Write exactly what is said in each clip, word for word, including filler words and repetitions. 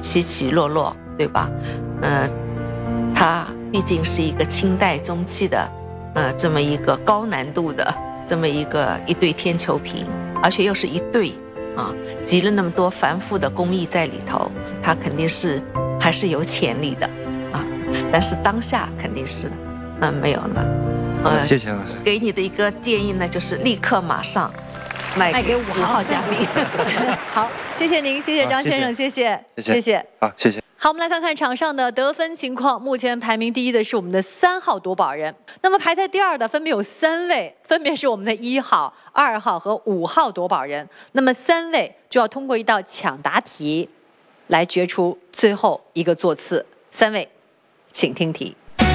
起起落落，对吧？呃，它毕竟是一个清代中期的，呃，这么一个高难度的这么一个一对天球瓶，而且又是一对啊，集了那么多繁复的工艺在里头，它肯定是还是有潜力的啊。但是当下肯定是，嗯、呃，没有了。 呃，谢谢老师。 给你的一个建议呢，就是立刻马上卖给五号嘉宾。 好，谢谢您，谢谢张先生，谢谢，谢谢， 好，谢谢。 好，我们来看看场上的得分情况。目前排名第一的是我们的三号夺宝人，那么排在第二的分别有三位，分别是我们的一号、二号和五号夺宝人。那么三位就要通过一道抢答题来决出最后一个座次。三位，请听题。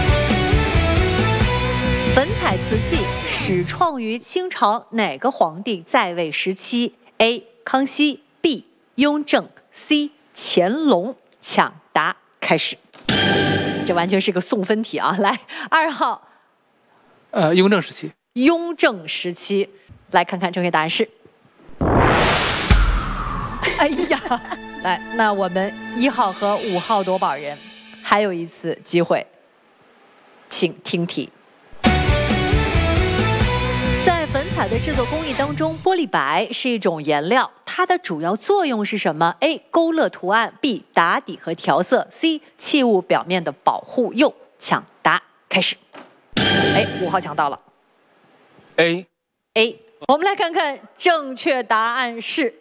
粉彩瓷器始创于清朝哪个皇帝在位时期 ？A. 康熙 B. 雍正 C. 乾隆。抢答开始，这完全是个送分题啊！来，二号， 呃，雍正时期。 雍正时期，来看看正确答案是。哎呀，来，那我们一号和五号夺宝人还有一次机会，请听题。在粉彩的制作工艺当中，玻璃白是一种颜料，它的主要作用是什么 ？A. 勾勒图案 B. 打底和调色 C. 器物表面的保护釉。抢答开始。哎，五号抢到了。 A A， 我们来看看正确答案是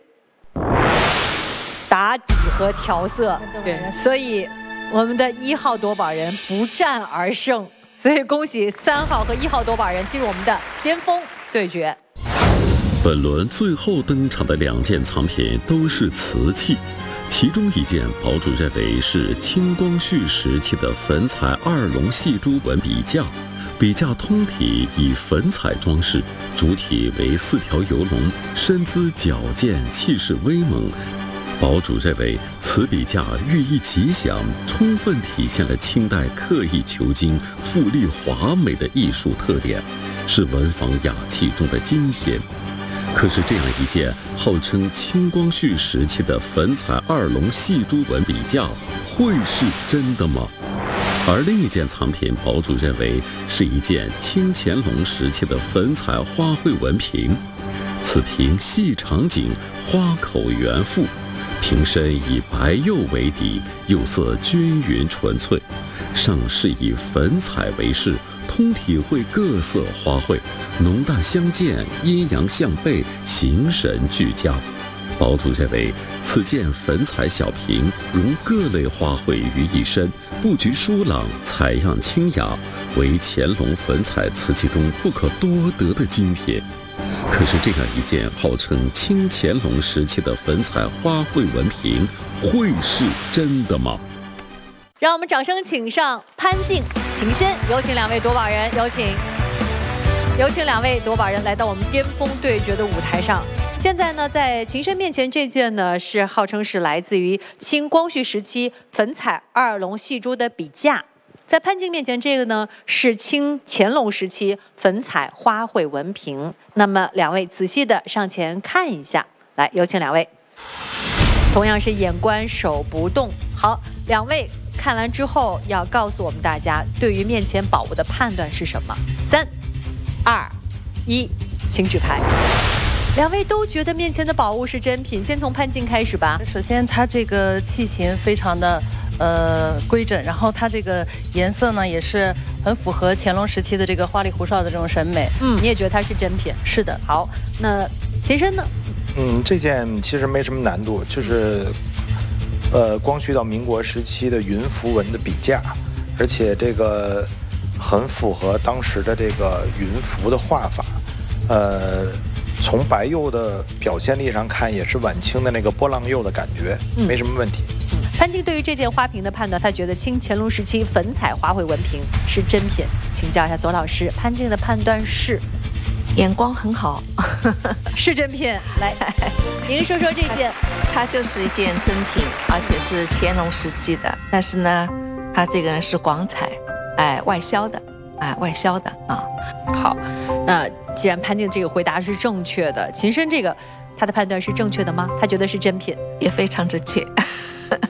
打底和调色。对，所以我们的一号夺宝人不战而胜。所以恭喜三号和一号夺宝人进入我们的巅峰对决。 本轮最后登场的两件藏品都是瓷器，其中一件堡主认为是清光绪时期的粉彩二龙戏珠纹笔架，笔架通体以粉彩装饰，主体为四条游龙，身姿矫健，气势威猛。堡主认为此笔架寓意吉祥，充分体现了清代刻意求精、富丽华美的艺术特点，是文房雅器中的经典。可是这样一件号称清光绪时期的粉彩二龙戏珠纹笔架，会是真的吗？而另一件藏品，堡主认为是一件清乾隆时期的粉彩花卉纹瓶，此瓶细长颈，花口圆腹。瓶身以白釉为底，釉色均匀纯粹，上是以粉彩为饰，通体绘各色花卉，浓淡相间，阴阳相悖，形神俱佳。堡主认为此件粉彩小瓶融各类花卉于一身，布局疏朗，采样清雅，为乾隆粉彩瓷器中不可多得的精品。可是这样一件号称清乾隆时期的粉彩花卉纹瓶，会是真的吗？ 让我们掌声请上潘静、秦深，有请两位夺宝人，有请，有请两位夺宝人来到我们巅峰对决的舞台上。现在呢，在秦深面前这件呢，是号称是来自于清光绪时期粉彩二龙戏珠的笔架。在潘静面前，这个呢是清乾隆时期粉彩花卉纹瓶。那么两位仔细的上前看一下，来，有请两位。同样是眼观手不动。好，两位看完之后要告诉我们大家，对于面前宝物的判断是什么？三、二、一，请举牌。两位都觉得面前的宝物是真品，先从潘静开始吧。 首先，它这个器型非常的呃规整，然后它这个颜色呢也是很符合乾隆时期的这个花里胡哨的这种审美。 嗯，你也觉得它是真品？ 是的。 好，那秦深呢？ 嗯，这件其实没什么难度，就是呃光绪到民国时期的云浮纹的笔架，而且这个很符合当时的这个云浮的画法，呃。从白釉的表现力上看，也是晚清的那个波浪釉的感觉，嗯、没什么问题。 嗯，潘静对于这件花瓶的判断，他觉得清乾隆时期粉彩花卉纹瓶是真品。请教一下左老师，潘静的判断是？ 眼光很好， 是真品。来，您说说这件， 它就是一件真品，而且是乾隆时期的。但是呢，它这个是广彩，哎，外销的，哎，外销的啊。 好，那既然潘静这个回答是正确的，秦深这个他的判断是正确的吗？他觉得是真品， 也非常正确。